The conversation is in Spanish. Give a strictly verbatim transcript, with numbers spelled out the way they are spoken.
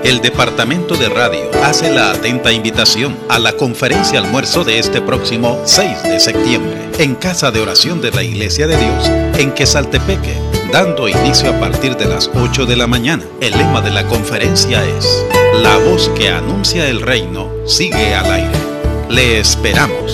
El Departamento de Radio hace la atenta invitación a la conferencia almuerzo de este próximo seis de septiembre en Casa de Oración de la Iglesia de Dios en Quesaltepeque, dando inicio a partir de las ocho de la mañana. El lema de la conferencia es: la voz que anuncia el reino sigue al aire. Le esperamos.